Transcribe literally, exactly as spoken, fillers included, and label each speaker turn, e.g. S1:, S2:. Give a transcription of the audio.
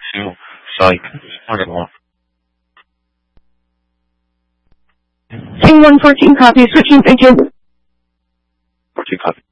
S1: two, psych, start it off.
S2: King one fourteen copy, switching, thank you.
S1: fourteen copy.